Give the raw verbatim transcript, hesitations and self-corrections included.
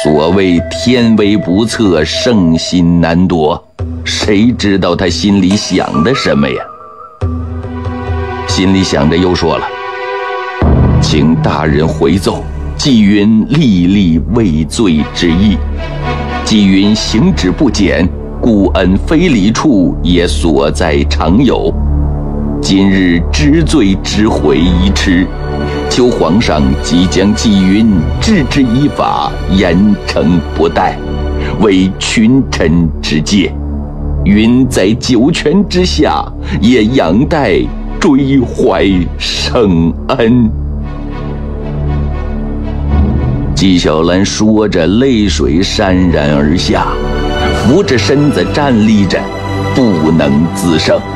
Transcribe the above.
所谓天为不测，圣心难夺，谁知道他心里想的什么呀？心里想着又说了：请大人回奏，纪云历历畏罪之意，纪云行止不减，故恩非礼处也所在常有。今日知罪知悔已迟，求皇上即将纪云治之以法，严惩不贷，为群臣之戒。云在九泉之下，也仰待追怀圣恩。纪晓岚说着，泪水潸然而下，扶着身子站立着，不能自胜。